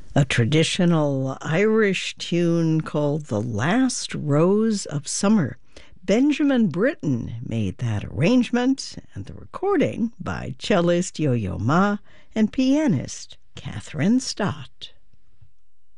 A traditional Irish tune called The Last Rose of Summer. Benjamin Britten made that arrangement, and the recording by cellist Yo-Yo Ma and pianist Catherine Stott.